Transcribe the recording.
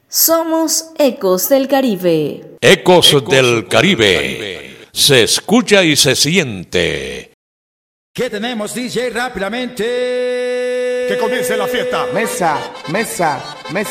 Somos Ecos del Caribe. Ecos del Caribe. Se escucha y se siente. ¿Qué tenemos, DJ? Rápidamente. Que comience la fiesta. Mesa, mesa, mesa.